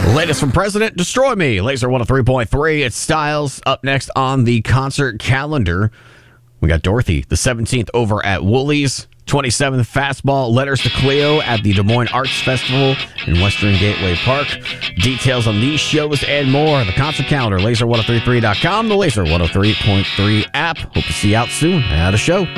Latest from President, Destroy Me. Laser 103.3. It's Styles. Up next on the concert calendar, we got Dorothy, the 17th over at Woolies. 27th Fastball, Letters to Cleo at the Des Moines Arts Festival in Western Gateway Park. Details on these shows and more. The concert calendar, laser1033.com, the Laser 103.3 app. Hope to see you out soon at a show.